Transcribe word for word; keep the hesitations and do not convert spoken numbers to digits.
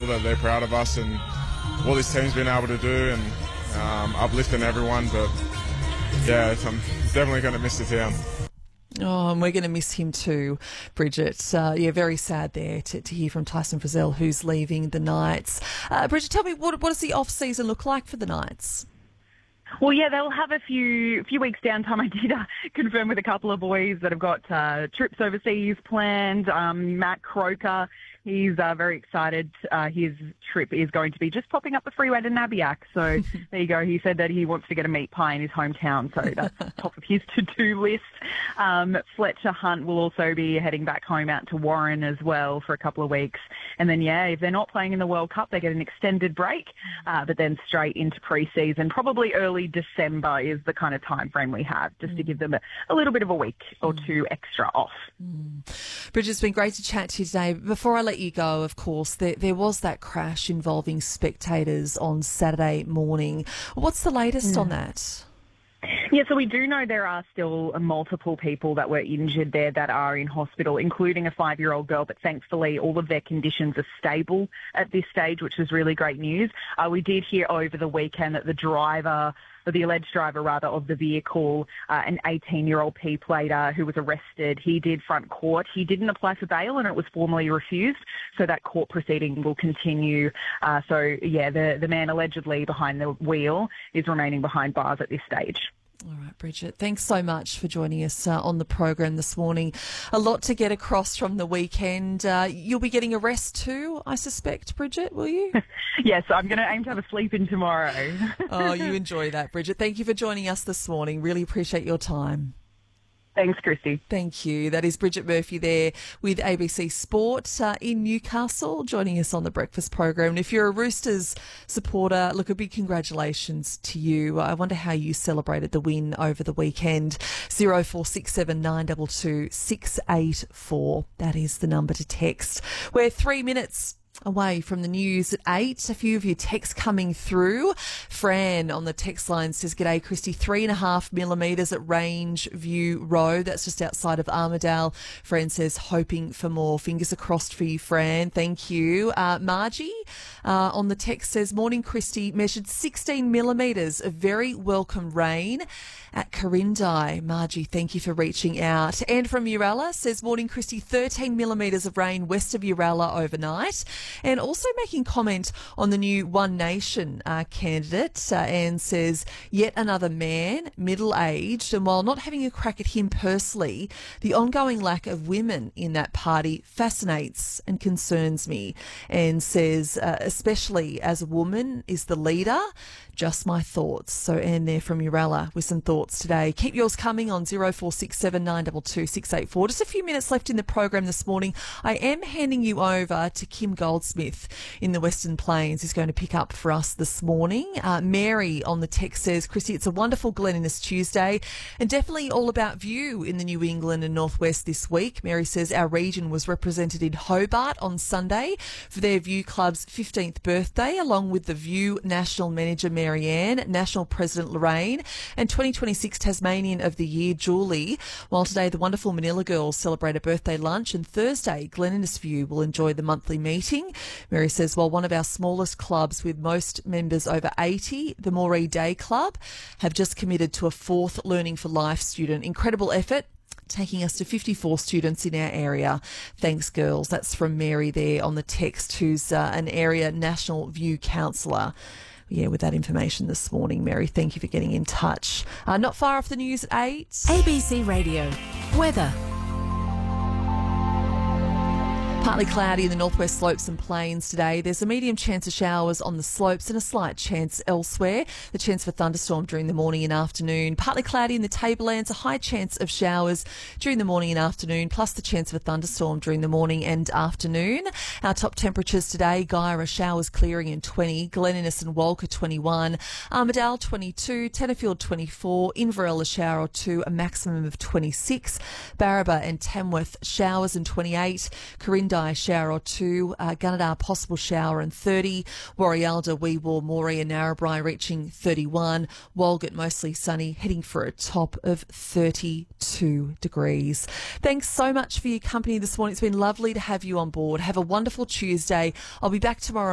that they're proud of us and what this team's been able to do, and um, uplifting everyone. But yeah, I'm definitely going to miss the town. Oh, and we're going to miss him too, Bridget. Uh, yeah, very sad there to, to hear from Tyson Frizell, who's leaving the Knights. Uh, Bridget, tell me, what, what does the off-season look like for the Knights? Well, yeah, they'll have a few few weeks downtime. I did uh, confirm with a couple of boys that have got uh, trips overseas planned. Um, Matt Croker, he's uh, very excited. Uh, his trip is going to be just popping up the freeway to Nabiac. So there you go. He said that he wants to get a meat pie in his hometown. So that's top of his to-do list. Um, Fletcher Hunt will also be heading back home out to Warren as well for a couple of weeks. And then, yeah, if they're not playing in the World Cup, they get an extended break, uh, but then straight into pre-season. Probably early December is the kind of time frame we have, just mm. to give them a, a little bit of a week or mm. two extra off. Mm. Bridget, it's been great to chat to you today. Before I let you go, of course, there, there was that crash involving spectators on Saturday morning. What's the latest mm. on that? Yeah, so we do know there are still multiple people that were injured there that are in hospital, including a five-year-old girl, but thankfully all of their conditions are stable at this stage, which is really great news. Uh, we did hear over the weekend that the driver, or the alleged driver rather, of the vehicle, uh, an eighteen-year-old P-plater who was arrested, he did front court. He didn't apply for bail and it was formally refused, so that court proceeding will continue. Uh, so, yeah, the, the man allegedly behind the wheel is remaining behind bars at this stage. All right, Bridget, thanks so much for joining us uh, on the program this morning. A lot to get across from the weekend. Uh, you'll be getting a rest too, I suspect, Bridget, will you? Yes, I'm going to aim to have a sleep in tomorrow. Oh, you enjoy that, Bridget. Thank you for joining us this morning. Really appreciate your time. Thanks, Christy. Thank you. That is Bridget Murphy there with A B C Sport uh, in Newcastle, joining us on the breakfast program. And if you're a Roosters supporter, look, a big congratulations to you. I wonder how you celebrated the win over the weekend. zero four six seven nine two two six eight four. That is the number to text. We're three minutes away from the news at eight. A few of your texts coming through. Fran on the text line says, "G'day, Christy. Three and a half millimetres at Range View Road. That's just outside of Armidale." Fran says, hoping for more. Fingers are crossed for you, Fran. Thank you. Uh, Margie uh, on the text says, "Morning, Christy. Measured sixteen millimetres of very welcome rain at Corindai." Margie, thank you for reaching out. And from Uralla says, "Morning, Christy. thirteen millimetres of rain west of Uralla overnight." And also making comment on the new One Nation uh, candidate uh, and says, "Yet another man, middle-aged, and while not having a crack at him personally, the ongoing lack of women in that party fascinates and concerns me." And says, uh, especially as a woman is the leader, just my thoughts. So Anne there from Uralla with some thoughts today. Keep yours coming on zero four six seven nine two two six eight four. Just a few minutes left in the program this morning. I am handing you over to Kim Goldsmith in the Western Plains, who's going to pick up for us this morning. Uh, Mary on the text says, "Chrissy, it's a wonderful Glen Innes Tuesday and definitely all about view in the New England and Northwest this week." Mary says, "Our region was represented in Hobart on Sunday for their View Club's fifteenth birthday, along with the View National Manager Marianne, National President Lorraine, and twenty twenty-six Tasmanian of the Year Julie. While today the wonderful Manila girls celebrate a birthday lunch, and Thursday Glen Innes View will enjoy the monthly meeting." Mary says, "While one of our smallest clubs with most members over eighty, the Moree Day Club, have just committed to a fourth Learning for Life student. Incredible effort, taking us to fifty-four students in our area. Thanks, girls." That's from Mary there on the text, who's uh, an area National View counsellor. Yeah, with that information this morning, Mary, thank you for getting in touch. Uh, not far off the news at eight. A B C Radio. Weather. Partly cloudy in the northwest slopes and plains today. There's a medium chance of showers on the slopes and a slight chance elsewhere. The chance for thunderstorm during the morning and afternoon. Partly cloudy in the Tablelands, a high chance of showers during the morning and afternoon, plus the chance of a thunderstorm during the morning and afternoon. Our top temperatures today: Guyra, showers clearing in twenty, Glen Innes and Walker twenty-one, Armidale twenty-two, Tenterfield twenty-four, Inverell a shower or two, a maximum of twenty-six, Barraba and Tamworth showers and twenty-eight, Corindai shower or two, uh, Gunnedah possible shower and thirty, Warrialda, Weewar, Moree and Narrabri reaching thirty-one, Walgett mostly sunny, heading for a top of thirty-two degrees. Thanks so much for your company this morning. It's been lovely to have you on board. Have a wonderful Tuesday. I'll be back tomorrow